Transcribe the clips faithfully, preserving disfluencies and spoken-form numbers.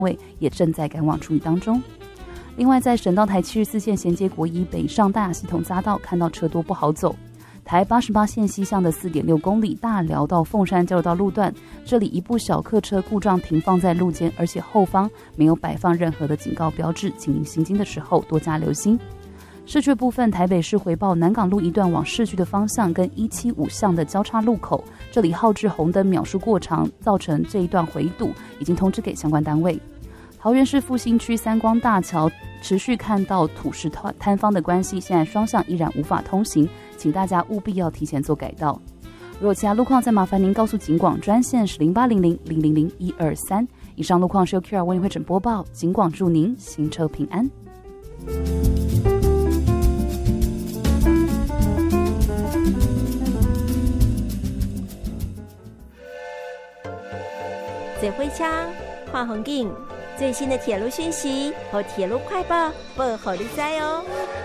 位也正在赶往处理当中。另外，在省道台七十四线衔接国一北上大雅系统匝道，看到车多不好走。台八十八线西向的 四点六公里大寮到凤山交流道路段，这里一部小客车故障停放在路肩，而且后方没有摆放任何的警告标志，请您行经的时候多加留心。市区部分，台北市回报南港路一段往市区的方向跟一七五巷的交叉路口，这里号志红灯秒数过长，造成这一段回堵，已经通知给相关单位。桃园市复兴区三光大桥持续看到土石坍方的关系，现在双向依然无法通行，请大家务必要提前做改道。如果其他路况，再麻烦您告诉警广专线是零八零零零零零一二三。以上路况是由 Q R 为您会诊播报，警广祝您行车平安。 指挥枪，看风景，最新的铁路讯息和铁路快报，报给你知哦。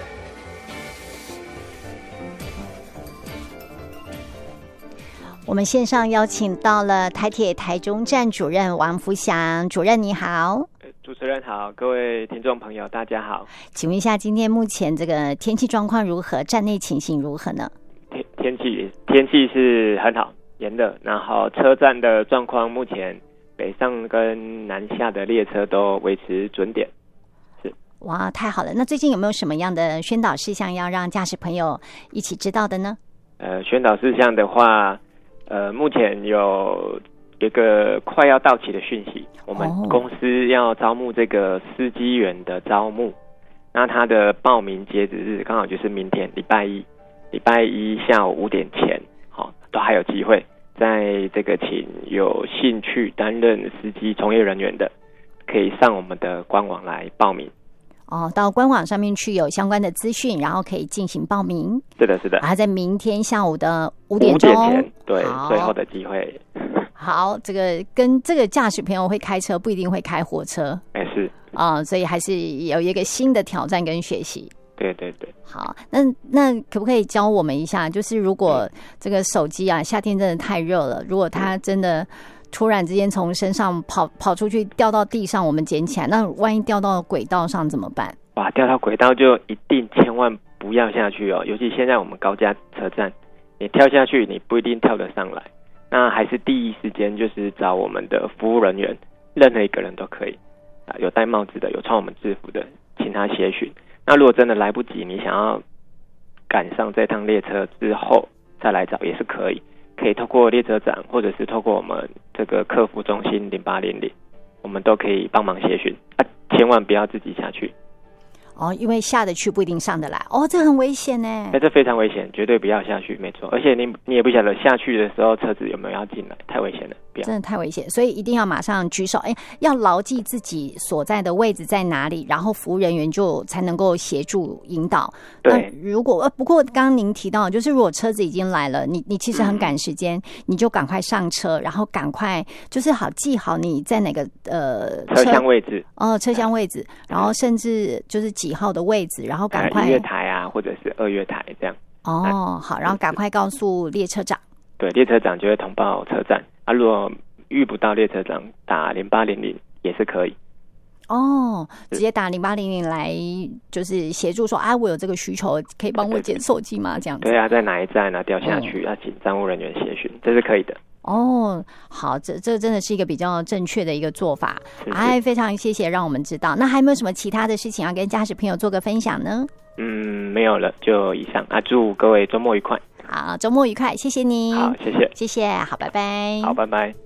我们线上邀请到了台铁台中站主任王福祥主任，你好。 主持人好，各位听众朋友大家好。 请问一下，今天目前这个天气状况如何？站内情形如何呢？ 天天气天气是很好，炎热，然后车站的状况目前北上跟南下的列车都维持准点。是。 哇，太好了！那最近有没有什么样的宣导事项要让驾驶朋友一起知道的呢？ 呃，宣导事项的话，呃，目前有一个快要到期的讯息，我们公司要招募这个司机员的招募，那他的报名截止日刚好就是明天礼拜一，礼拜一下午五点前，好、哦，都还有机会。在这个请有兴趣担任司机从业人员的，可以上我们的官网来报名。 哦，到官网上面去有相关的资讯，然后可以进行报名。 是的，是的。然后在明天下午的五点钟， 五点前，对，最后的机会。 好，这个跟这个驾驶朋友会开车，不一定会开火车。 哎，是啊、哦，所以还是有一个新的挑战跟学习。 对对对， 好，那那可不可以教我们一下？就是如果这个手机啊，夏天真的太热了，如果它真的突然之间从身上跑跑出去，掉到地上，我们捡起来，那万一掉到轨道上怎么办？ 哇，掉到轨道就一定千万不要下去哦！尤其现在我们高架车站，你跳下去，你不一定跳得上来。那还是第一时间就是找我们的服务人员，任何一个人都可以啊，有戴帽子的，有穿我们制服的，请他协寻。那如果真的来不及，你想要赶上这趟列车之后再来找也是可以，可以透过列车长或者是透过我们这个客服中心零八零零，我们都可以帮忙协寻啊，千万不要自己下去。 哦，因为下得去不一定上得来，哦，这很危险呢。 这非常危险，绝对不要下去，没错。而且你你也不晓得下去的时候车子有没有要进来，太危险了，不要。 真的太危险，所以一定要马上举手，哎，要牢记自己所在的位置在哪里，然后服务人员就才能够协助引导。 对。 那如果呃，不过刚刚您提到，就是如果车子已经来了，你你其实很赶时间，嗯、你就赶快上车，然后赶快就是好记好你在哪个呃车厢位置哦，车厢位置，然后甚至就是几号的位置，然后赶快一月台啊，或者是二月台这样。 哦，好，然后赶快告诉列车长。 对，列车长就会通报车站啊。如果遇不到列车长，打零八零零也是可以。 哦，直接打零八零零来，就是协助说啊，我有这个需求，可以帮我捡手机吗？这样子。 对啊，在哪一站啊掉下去，要、嗯、请站务人员协寻，这是可以的。 哦，好，这这真的是一个比较正确的一个做法，哎，非常谢谢，让我们知道。那还有没有什么其他的事情要跟驾驶朋友做个分享呢？ 嗯，没有了，就以上啊。祝各位周末愉快。 好，周末愉快，谢谢你。 好，谢谢， 谢谢，好，拜拜。 好，拜拜。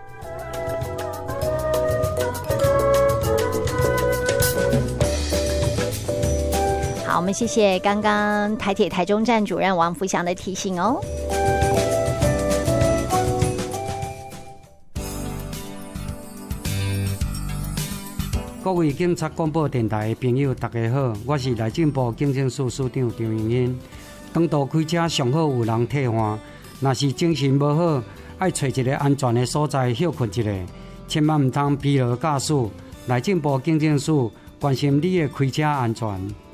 好，我们谢谢刚刚台铁台中站主任王福祥的提醒哦。 各位警察广播电台的朋友大家好，我是内政部警政署署长张荣英。长途开车上好有人替换，若是精神无好，爱找一个安全的所在休困一下，千万唔通疲劳驾驶。内政部警政署关心你的开车安全。